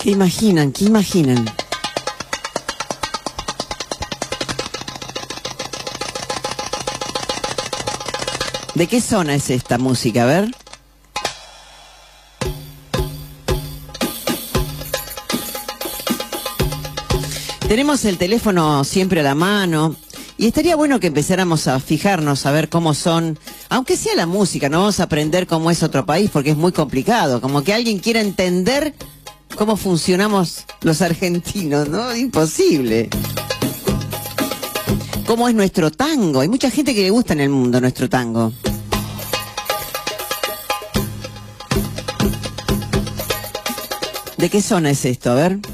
¿Qué imaginan? ¿Qué imaginan? ¿De qué zona es esta música? A ver. Tenemos el teléfono siempre a la mano y estaría bueno que empezáramos a fijarnos a ver cómo son, aunque sea la música, no vamos a aprender cómo es otro país porque es muy complicado, como que alguien quiera entender cómo funcionamos los argentinos, ¿no? Imposible. ¿Cómo es nuestro tango? Hay mucha gente que le gusta en el mundo nuestro tango. ¿De qué zona es esto? A ver.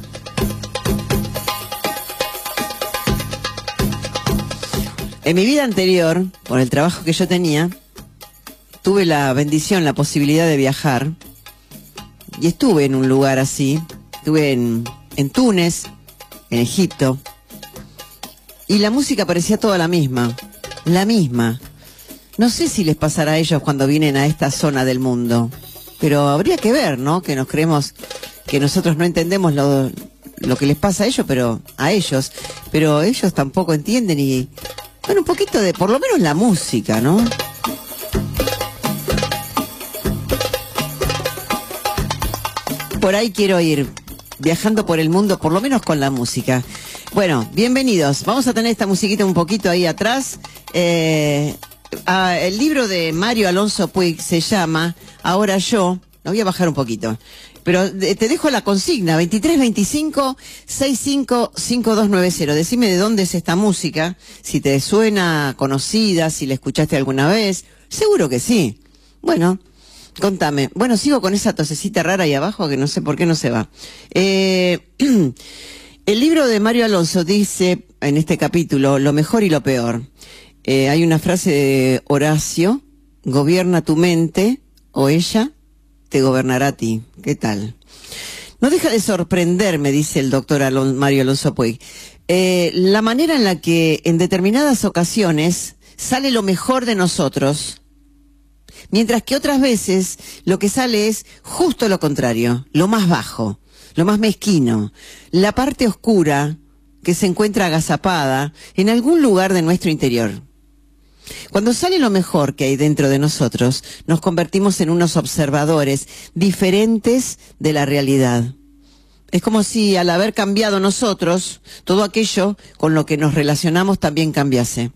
En mi vida anterior, por el trabajo que yo tenía, tuve la bendición, la posibilidad de viajar. Y estuve en un lugar así. Estuve en Túnez, en Egipto. Y la música parecía toda la misma. La misma. No sé si les pasará a ellos cuando vienen a esta zona del mundo. Pero habría que ver, ¿no? Que nos creemos que nosotros no entendemos lo que les pasa a ellos, pero ellos tampoco entienden y... Bueno, un poquito de, por lo menos la música, ¿no? Por ahí quiero ir, viajando por el mundo, por lo menos con la música. Bueno, bienvenidos. Vamos a tener esta musiquita un poquito ahí atrás. El libro de Mario Alonso Puig se llama Ahora Yo. Lo voy a bajar un poquito. Pero te dejo la consigna, 2325-655290. Decime de dónde es esta música, si te suena conocida, si la escuchaste alguna vez. Seguro que sí. Bueno, contame. Bueno, sigo con esa tosecita rara ahí abajo que no sé por qué no se va. El libro de Mario Alonso dice, en este capítulo, lo mejor y lo peor. Hay una frase de Horacio, gobierna tu mente, o ella te gobernará a ti. ¿Qué tal? No deja de sorprenderme, dice el doctor Mario Alonso Puig, la manera en la que en determinadas ocasiones sale lo mejor de nosotros, mientras que otras veces lo que sale es justo lo contrario, lo más bajo, lo más mezquino, la parte oscura que se encuentra agazapada en algún lugar de nuestro interior. Cuando sale lo mejor que hay dentro de nosotros, nos convertimos en unos observadores diferentes de la realidad. Es como si al haber cambiado nosotros, todo aquello con lo que nos relacionamos también cambiase.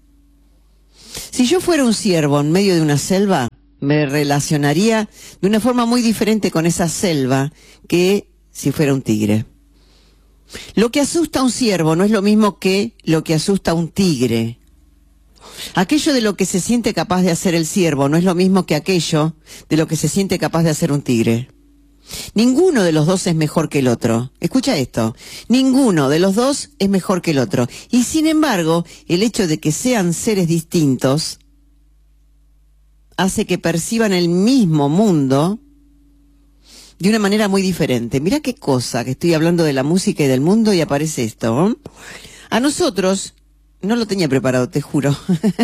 Si yo fuera un ciervo en medio de una selva, me relacionaría de una forma muy diferente con esa selva que si fuera un tigre. Lo que asusta a un ciervo no es lo mismo que lo que asusta a un tigre. Aquello de lo que se siente capaz de hacer el ciervo no es lo mismo que aquello de lo que se siente capaz de hacer un tigre. Ninguno de los dos es mejor que el otro. Escucha esto. Ninguno de los dos es mejor que el otro. Y sin embargo, el hecho de que sean seres distintos hace que perciban el mismo mundo de una manera muy diferente. Mirá qué cosa, que estoy hablando de la música y del mundo y aparece esto, ¿eh? A nosotros... No lo tenía preparado, te juro.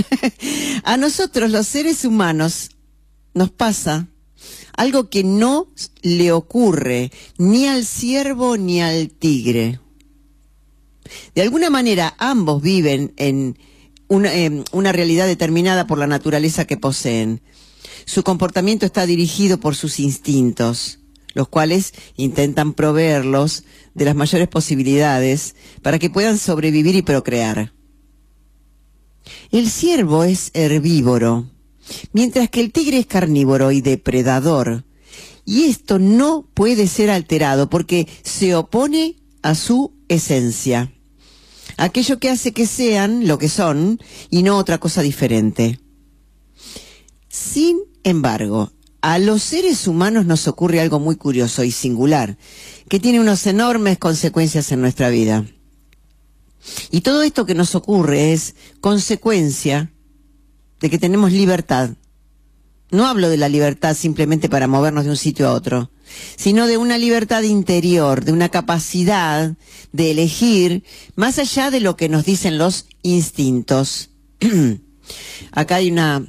A nosotros, los seres humanos, nos pasa algo que no le ocurre ni al ciervo ni al tigre. De alguna manera, ambos viven en una realidad determinada por la naturaleza que poseen. Su comportamiento está dirigido por sus instintos, los cuales intentan proveerlos de las mayores posibilidades para que puedan sobrevivir y procrear. El ciervo es herbívoro, mientras que el tigre es carnívoro y depredador. Y esto no puede ser alterado porque se opone a su esencia. Aquello que hace que sean lo que son y no otra cosa diferente. Sin embargo, a los seres humanos nos ocurre algo muy curioso y singular, que tiene unas enormes consecuencias en nuestra vida. Y todo esto que nos ocurre es consecuencia de que tenemos libertad. No hablo de la libertad simplemente para movernos de un sitio a otro, sino de una libertad interior, de una capacidad de elegir más allá de lo que nos dicen los instintos. Acá hay una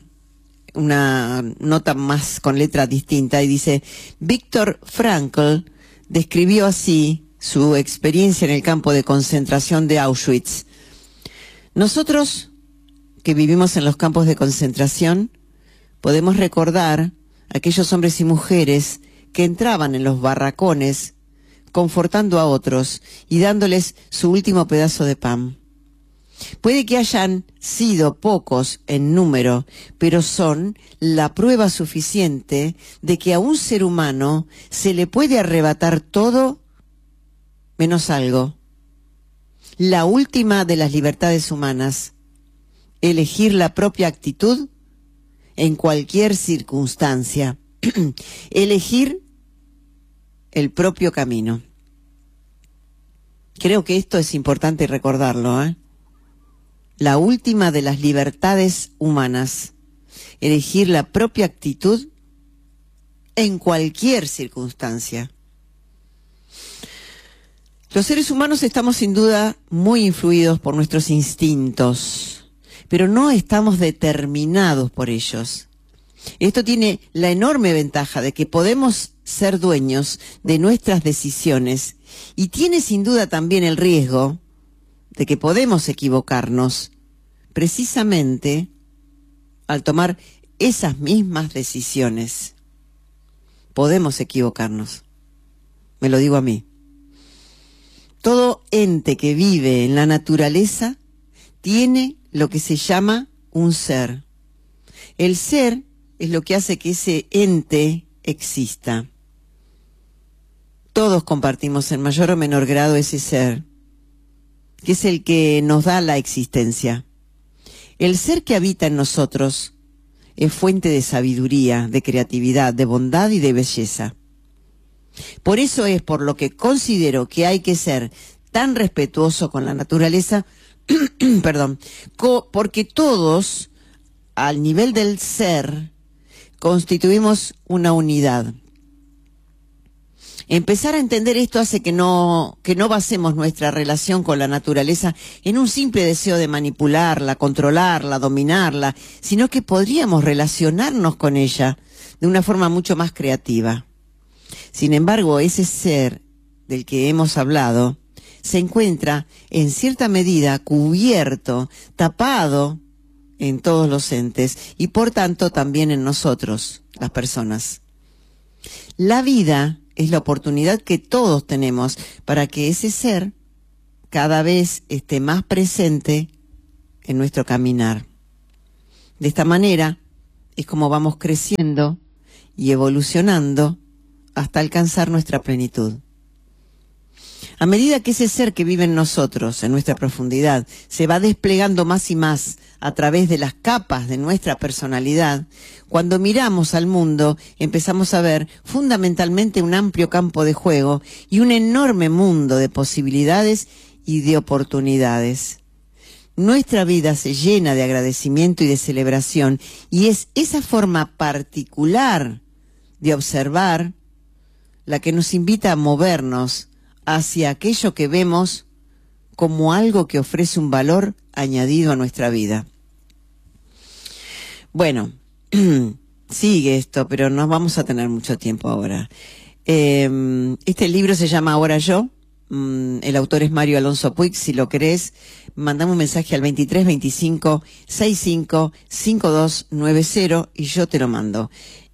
nota más con letra distinta y dice: Viktor Frankl describió así su experiencia en el campo de concentración de Auschwitz. Nosotros, que vivimos en los campos de concentración, podemos recordar a aquellos hombres y mujeres que entraban en los barracones, confortando a otros y dándoles su último pedazo de pan. Puede que hayan sido pocos en número, pero son la prueba suficiente de que a un ser humano se le puede arrebatar todo menos algo. La última de las libertades humanas, elegir la propia actitud en cualquier circunstancia, elegir el propio camino. Creo que esto es importante recordarlo, ¿eh? La última de las libertades humanas, elegir la propia actitud en cualquier circunstancia. Los seres humanos estamos sin duda muy influidos por nuestros instintos, pero no estamos determinados por ellos. Esto tiene la enorme ventaja de que podemos ser dueños de nuestras decisiones y tiene sin duda también el riesgo de que podemos equivocarnos precisamente al tomar esas mismas decisiones. Podemos equivocarnos. Me lo digo a mí. Todo ente que vive en la naturaleza tiene lo que se llama un ser. El ser es lo que hace que ese ente exista. Todos compartimos en mayor o menor grado ese ser, que es el que nos da la existencia. El ser que habita en nosotros es fuente de sabiduría, de creatividad, de bondad y de belleza. Por eso es por lo que considero que hay que ser tan respetuoso con la naturaleza, porque todos, al nivel del ser, constituimos una unidad. Empezar a entender esto hace que no basemos nuestra relación con la naturaleza en un simple deseo de manipularla, controlarla, dominarla, sino que podríamos relacionarnos con ella de una forma mucho más creativa. Sin embargo, ese ser del que hemos hablado se encuentra en cierta medida cubierto, tapado en todos los entes y por tanto también en nosotros, las personas. La vida es la oportunidad que todos tenemos para que ese ser cada vez esté más presente en nuestro caminar. De esta manera es como vamos creciendo y evolucionando hasta alcanzar nuestra plenitud. A medida que ese ser que vive en nosotros, en nuestra profundidad, se va desplegando más y más a través de las capas de nuestra personalidad, cuando miramos al mundo empezamos a ver fundamentalmente un amplio campo de juego y un enorme mundo de posibilidades y de oportunidades. Nuestra vida se llena de agradecimiento y de celebración, y es esa forma particular de observar la que nos invita a movernos hacia aquello que vemos como algo que ofrece un valor añadido a nuestra vida. Bueno, sigue esto, pero no vamos a tener mucho tiempo ahora. Este libro se llama Ahora Yo. El autor es Mario Alonso Puig. Si lo querés, mandame un mensaje al 23 25 65 5290 y yo te lo mando.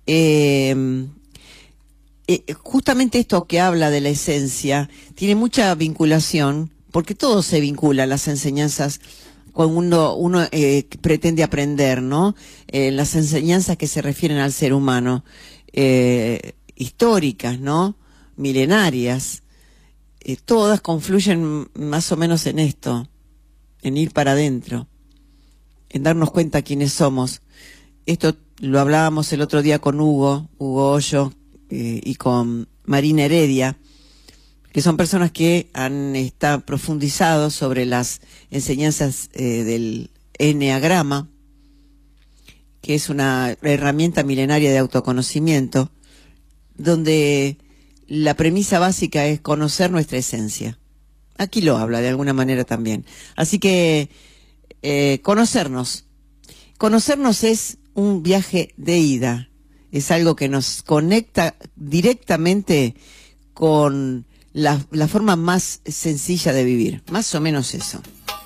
Justamente esto que habla de la esencia tiene mucha vinculación, porque todo se vincula a las enseñanzas cuando uno pretende aprender, ¿no? Las enseñanzas que se refieren al ser humano, históricas, ¿no? Milenarias, todas confluyen más o menos en esto, en ir para adentro, en darnos cuenta quiénes somos. Esto lo hablábamos el otro día con Hugo Hoyo, y con Marina Heredia, que son personas que han profundizado sobre las enseñanzas del Enneagrama, que es una herramienta milenaria de autoconocimiento, donde la premisa básica es conocer nuestra esencia. Aquí lo habla de alguna manera también. Así que conocernos es un viaje de ida. Es algo que nos conecta directamente con la forma más sencilla de vivir. Más o menos eso.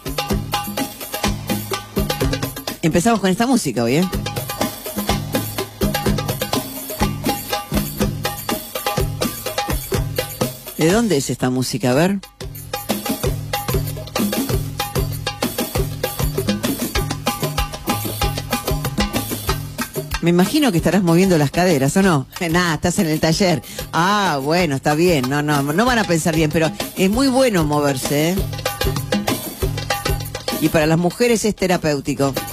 Empezamos con esta música hoy, ¿eh? ¿De dónde es esta música? A ver. Me imagino que estarás moviendo las caderas, ¿o no? Nada, estás en el taller. Ah, bueno, está bien. No van a pensar bien, pero es muy bueno moverse, ¿eh? Y para las mujeres es terapéutico.